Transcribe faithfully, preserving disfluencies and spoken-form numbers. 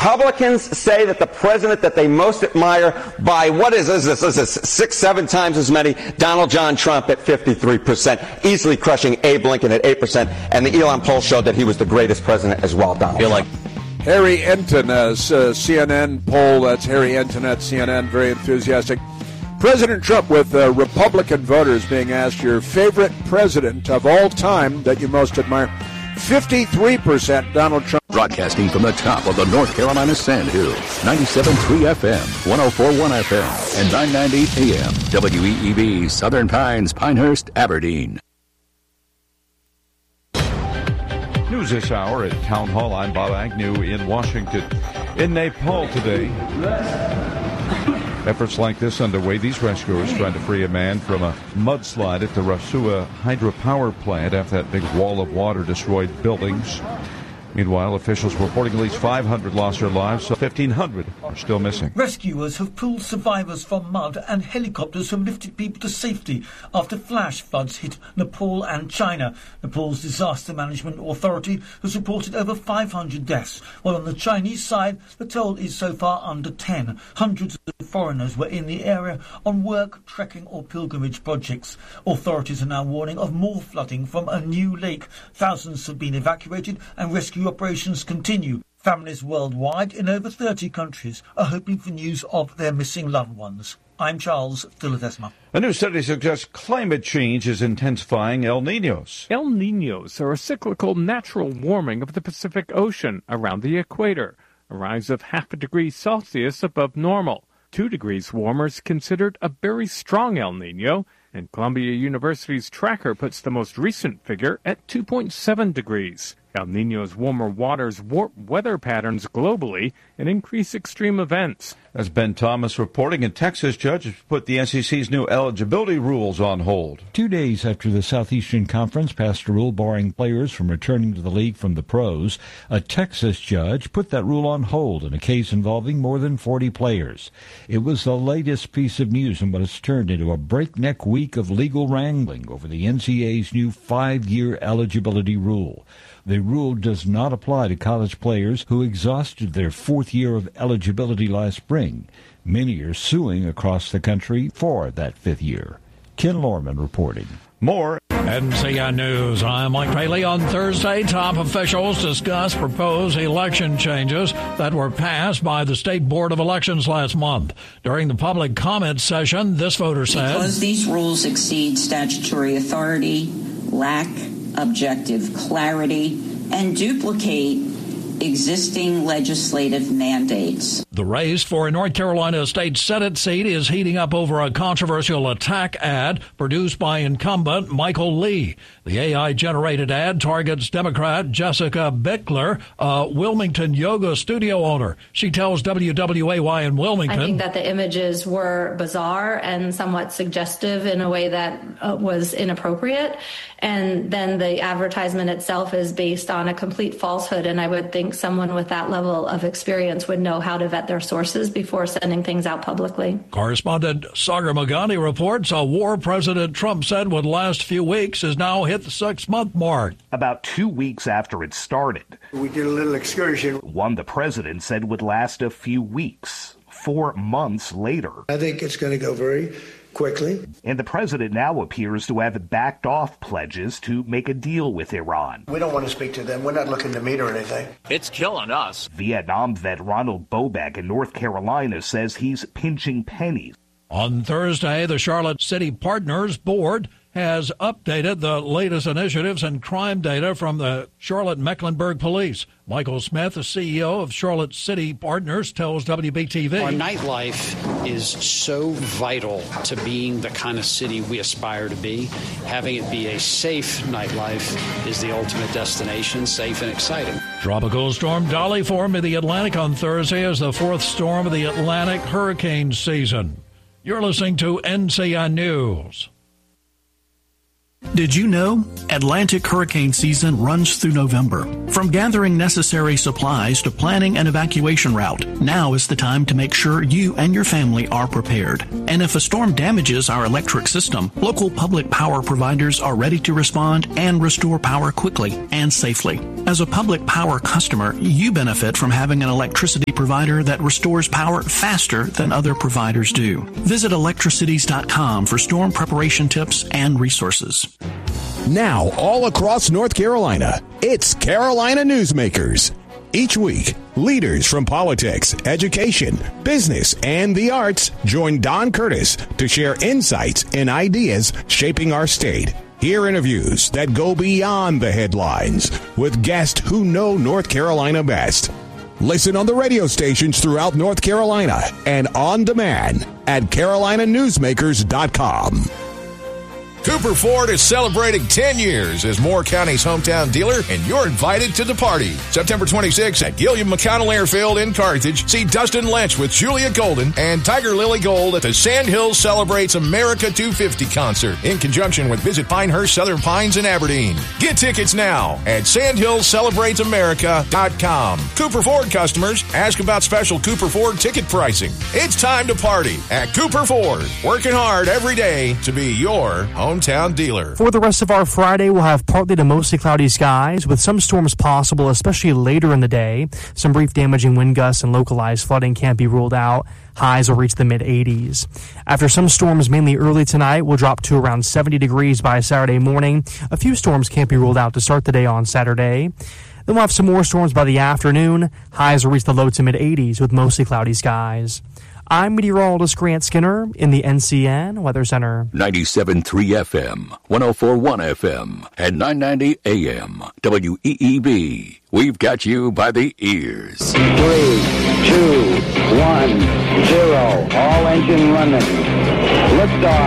Republicans say that the president that they most admire by, what is this, this, this is six, seven times as many, Donald John Trump at fifty-three percent, easily crushing Abe Lincoln at eight percent, and the Elon poll showed that he was the greatest president as well, Donald Trump. Like Harry Enton, as uh, C N N poll, that's Harry Enton at C N N, very enthusiastic. President Trump, with uh, Republican voters being asked your favorite president of all time that you most admire. fifty-three percent Donald Trump. Broadcasting from the top of the North Carolina Sand Hills, ninety-seven point three F M, one oh four point one F M, and nine ninety A M, W E E B, Southern Pines, Pinehurst, Aberdeen. News this hour at Town Hall. I'm Bob Agnew in Washington. In Nepal today, efforts like this underway. These rescuers trying to free a man from a mudslide at the Rasua hydropower plant after that big wall of water destroyed buildings. Meanwhile, officials reporting at least five hundred lost their lives, so fifteen hundred are still missing. Rescuers have pulled survivors from mud, and helicopters have lifted people to safety after flash floods hit Nepal and China. Nepal's Disaster Management Authority has reported over five hundred deaths, while on the Chinese side, the toll is so far under ten. Hundreds of foreigners were in the area on work, trekking or pilgrimage projects. Authorities are now warning of more flooding from a new lake. Thousands have been evacuated and rescue operations continue. Families worldwide in over thirty countries are hoping for news of their missing loved ones. I'm Charles Philadelphia. A new study suggests climate change is intensifying El Niños. El Niños are a cyclical natural warming of the Pacific Ocean around the equator, a rise of half a degree Celsius above normal. Two degrees warmer is considered a very strong El Niño, and Columbia University's tracker puts the most recent figure at two point seven degrees. El Niño's warmer waters warp weather patterns globally and increase extreme events. As Ben Thomas reporting, a Texas judge has put the S E C's new eligibility rules on hold. Two days after the Southeastern Conference passed a rule barring players from returning to the league from the pros, a Texas judge put that rule on hold in a case involving more than forty players. It was the latest piece of news in what has turned into a breakneck week of legal wrangling over the N C A A's new five-year eligibility rule. The rule does not apply to college players who exhausted their fourth year of eligibility last spring. Many are suing across the country for that fifth year. Ken Lorman reporting. More. N C N News. I'm Mike Bailey. On Thursday, top officials discussed proposed election changes that were passed by the State Board of Elections last month. During the public comment session, this voter said, because these rules exceed statutory authority, lack objective clarity, and duplicate existing legislative mandates. The race for a North Carolina state Senate seat is heating up over a controversial attack ad produced by incumbent Michael Lee. The A I-generated ad targets Democrat Jessica Bickler, a Wilmington yoga studio owner. She tells W W A Y in Wilmington, I think that the images were bizarre and somewhat suggestive in a way that uh, was inappropriate. And then the advertisement itself is based on a complete falsehood, and I would think someone with that level of experience would know how to vet their sources before sending things out publicly. Correspondent Sagar Magani reports a war President Trump said would last a few weeks has now hit the six-month mark. About two weeks after it started, we did a little excursion. One the president said would last a few weeks. Four months later, I think it's going to go very quickly. And the president now appears to have backed off pledges to make a deal with Iran. We don't want to speak to them. We're not looking to meet or anything. It's killing us. Vietnam vet Ronald Bobek in North Carolina says he's pinching pennies. On Thursday, the Charlotte City Partners Board has updated the latest initiatives and crime data from the Charlotte Mecklenburg Police. Michael Smith, the C E O of Charlotte City Partners, tells W B T V. Our nightlife is so vital to being the kind of city we aspire to be. Having it be a safe nightlife is the ultimate destination, safe and exciting. Tropical storm Dolly formed in the Atlantic on Thursday as the fourth storm of the Atlantic hurricane season. You're listening to N C N News. Did you know? Atlantic hurricane season runs through November. From gathering necessary supplies to planning an evacuation route, now is the time to make sure you and your family are prepared. And if a storm damages our electric system, local public power providers are ready to respond and restore power quickly and safely. As a public power customer, you benefit from having an electricity provider that restores power faster than other providers do. Visit electricities dot com for storm preparation tips and resources. Now, all across North Carolina, it's Carolina Newsmakers. Each week, leaders from politics, education, business, and the arts join Don Curtis to share insights and ideas shaping our state. Hear interviews that go beyond the headlines with guests who know North Carolina best. Listen on the radio stations throughout North Carolina and on demand at carolina newsmakers dot com. Cooper Ford is celebrating ten years as Moore County's hometown dealer, and you're invited to the party. September twenty-sixth at Gilliam McConnell Airfield in Carthage. See Dustin Lynch with Julia Golden and Tiger Lily Gold at the Sandhills Celebrates America two fifty concert in conjunction with Visit Pinehurst Southern Pines in Aberdeen. Get tickets now at sandhills celebrates america dot com. Cooper Ford customers, ask about special Cooper Ford ticket pricing. It's time to party at Cooper Ford. Working hard every day to be your hometown dealer. For the rest of our Friday, we'll have partly to mostly cloudy skies with some storms possible, especially later in the day. Some brief damaging wind gusts and localized flooding can't be ruled out. Highs will reach the mid eighties. After some storms mainly early tonight, we'll drop to around seventy degrees by Saturday morning. A few storms can't be ruled out to start the day on Saturday. Then we'll have some more storms by the afternoon. Highs will reach the low to mid eighties with mostly cloudy skies. I'm meteorologist Grant Skinner in the N C N Weather Center. ninety-seven point three F M, one oh four point one F M, and nine ninety A M. W E E B. We've got you by the ears. Three, two, one, zero. All engine running. Liftoff.